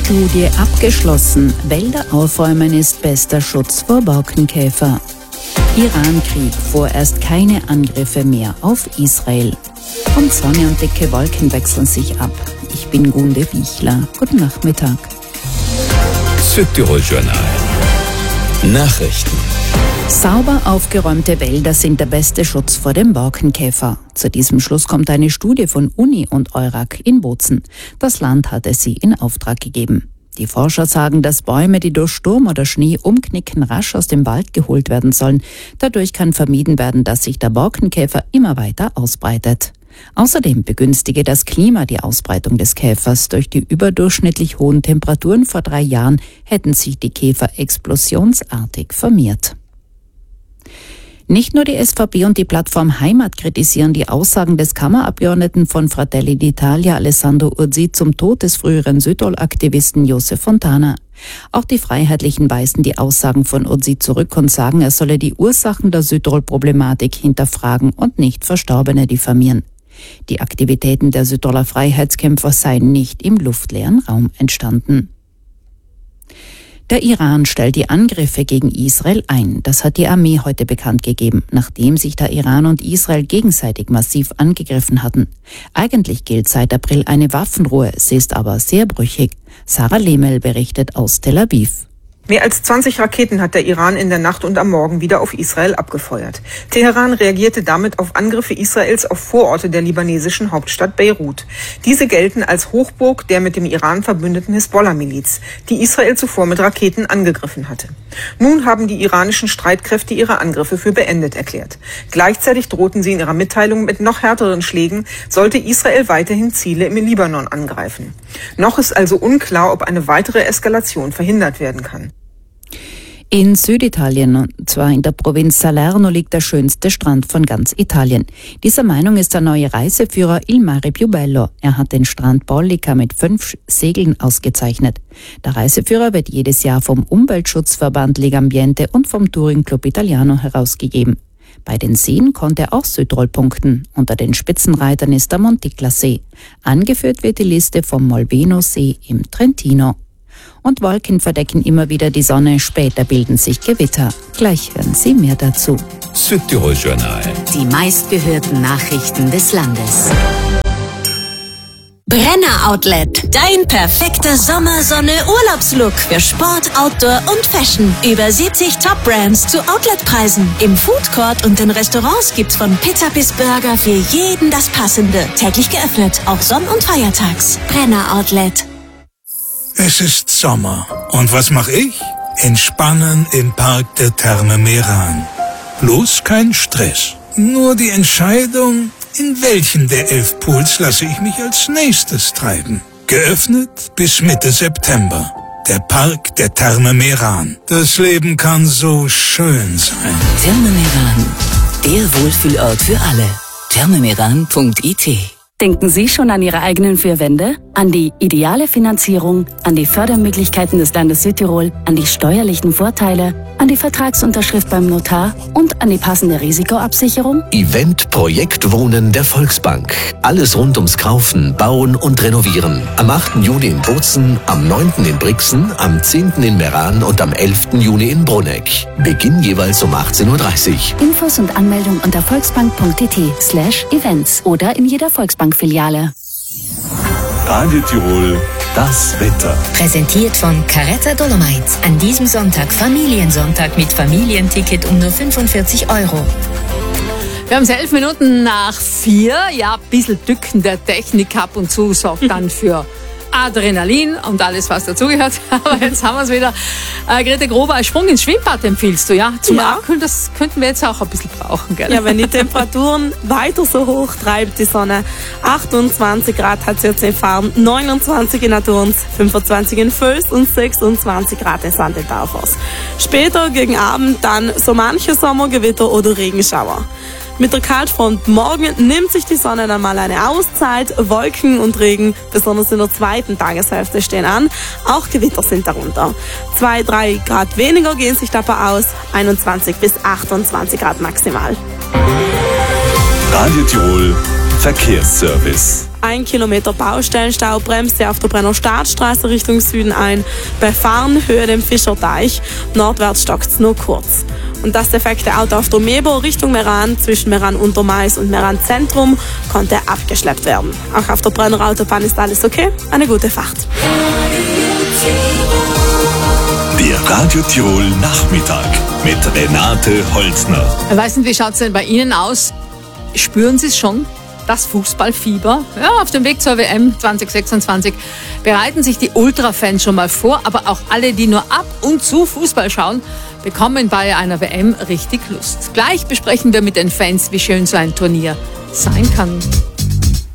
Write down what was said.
Studie abgeschlossen. Wälder aufräumen ist bester Schutz vor Borkenkäfer. Iran-Krieg, vorerst keine Angriffe mehr auf Israel. Und Sonne und dicke Wolken wechseln sich ab. Ich bin Gunde Wiechler. Guten Nachmittag. Südtirol-Journal. Nachrichten. Sauber aufgeräumte Wälder sind der beste Schutz vor dem Borkenkäfer. Zu diesem Schluss kommt eine Studie von Uni und Eurac in Bozen. Das Land hatte sie in Auftrag gegeben. Die Forscher sagen, dass Bäume, die durch Sturm oder Schnee umknicken, rasch aus dem Wald geholt werden sollen. Dadurch kann vermieden werden, dass sich der Borkenkäfer immer weiter ausbreitet. Außerdem begünstige das Klima die Ausbreitung des Käfers. Durch die überdurchschnittlich hohen Temperaturen vor 3 Jahren hätten sich die Käfer explosionsartig vermehrt. Nicht nur die SVP und die Plattform Heimat kritisieren die Aussagen des Kammerabgeordneten von Fratelli d'Italia Alessandro Ursi zum Tod des früheren Südtirol-Aktivisten Josef Fontana. Auch die Freiheitlichen weisen die Aussagen von Ursi zurück und sagen, er solle die Ursachen der Südtirol-Problematik hinterfragen und nicht Verstorbene diffamieren. Die Aktivitäten der Südtiroler Freiheitskämpfer seien nicht im luftleeren Raum entstanden. Der Iran stellt die Angriffe gegen Israel ein. Das hat die Armee heute bekannt gegeben, nachdem sich der Iran und Israel gegenseitig massiv angegriffen hatten. Eigentlich gilt seit April eine Waffenruhe, sie ist aber sehr brüchig. Sarah Lehmel berichtet aus Tel Aviv. Mehr als 20 Raketen hat der Iran in der Nacht und am Morgen wieder auf Israel abgefeuert. Teheran reagierte damit auf Angriffe Israels auf Vororte der libanesischen Hauptstadt Beirut. Diese gelten als Hochburg der mit dem Iran verbündeten Hisbollah-Miliz, die Israel zuvor mit Raketen angegriffen hatte. Nun haben die iranischen Streitkräfte ihre Angriffe für beendet erklärt. Gleichzeitig drohten sie in ihrer Mitteilung mit noch härteren Schlägen, sollte Israel weiterhin Ziele im Libanon angreifen. Noch ist also unklar, ob eine weitere Eskalation verhindert werden kann. In Süditalien, und zwar in der Provinz Salerno, liegt der schönste Strand von ganz Italien. Dieser Meinung ist der neue Reiseführer Il Mare Più Bello. Er hat den Strand Pollica mit 5 Segeln ausgezeichnet. Der Reiseführer wird jedes Jahr vom Umweltschutzverband Legambiente und vom Touring Club Italiano herausgegeben. Bei den Seen konnte auch Südtirol punkten. Unter den Spitzenreitern ist der Monticla-See. Angeführt wird die Liste vom Molveno-See im Trentino. Und Wolken verdecken immer wieder die Sonne, später bilden sich Gewitter. Gleich hören Sie mehr dazu. Südtirol-Journal. Die meistgehörten Nachrichten des Landes. Brenner Outlet. Dein perfekter Sommersonne-Urlaubslook für Sport, Outdoor und Fashion. Über 70 Top-Brands zu Outletpreisen. Im Foodcourt und in Restaurants gibt's von Pizza bis Burger für jeden das Passende. Täglich geöffnet, auch Sonn- und Feiertags. Brenner Outlet. Es ist Sommer. Und was mache ich? Entspannen im Park der Therme Meran. Bloß kein Stress. Nur die Entscheidung, in welchen der 11 Pools lasse ich mich als nächstes treiben. Geöffnet bis Mitte September. Der Park der Therme Meran. Das Leben kann so schön sein. Therme Meran. Der Wohlfühlort für alle. thermemeran.it. Denken Sie schon an Ihre eigenen 4 Wände? An die ideale Finanzierung, an die Fördermöglichkeiten des Landes Südtirol, an die steuerlichen Vorteile, an die Vertragsunterschrift beim Notar und an die passende Risikoabsicherung? Event Projekt Wohnen der Volksbank. Alles rund ums Kaufen, Bauen und Renovieren. Am 8. Juni in Bozen, am 9. in Brixen, am 10. in Meran und am 11. Juni in Bruneck. Beginn jeweils um 18:30 Uhr. Infos und Anmeldung unter volksbank.it/events oder in jeder Volksbankfiliale. Radio Tirol, das Wetter. Präsentiert von Caretta Dolomites. An diesem Sonntag Familiensonntag mit Familienticket um nur 45 €. Wir haben es 11 Minuten nach 4. Ja, ein bisschen Dücken der Technik ab und zu sorgt dann für Adrenalin und alles, was dazugehört. Aber jetzt haben wir es wieder. Grete Grober, ein Sprung ins Schwimmbad empfiehlst du, ja? Zum Abkühlen, das könnten wir jetzt auch ein bisschen brauchen, gell? Ja, wenn die Temperaturen weiter so hoch treibt, die Sonne. 28 Grad hat sie jetzt in Farm, 29 in Naturns, 25 in Völs und 26 Grad in St. Taufers. Später gegen Abend dann so manche Sommergewitter oder Regenschauer. Mit der Kaltfront morgen nimmt sich die Sonne dann mal eine Auszeit. Wolken und Regen, besonders in der zweiten Tageshälfte, stehen an. Auch Gewitter sind darunter. 2-3 Grad weniger gehen sich dabei aus. 21 bis 28 Grad maximal. Radio Tirol Verkehrsservice. 1 Kilometer Baustellenstau bremst auf der Brenner Staatsstraße Richtung Süden ein. Bei Fahrenhöhe dem Fischerteich. Nordwärts stockt es nur kurz. Und das defekte Auto auf der Mebo Richtung Meran zwischen Meran Untermais und Meran Zentrum konnte abgeschleppt werden. Auch auf der Brenner Autobahn ist alles okay. Eine gute Fahrt. Der Radio Tirol Nachmittag mit Renate Holzner. Ich weiß nicht, wie schaut es denn bei Ihnen aus? Spüren Sie es schon? Das Fußballfieber? Ja, auf dem Weg zur WM 2026 bereiten sich die Ultra-Fans schon mal vor, aber auch alle, die nur ab und zu Fußball schauen, bekommen bei einer WM richtig Lust. Gleich besprechen wir mit den Fans, wie schön so ein Turnier sein kann.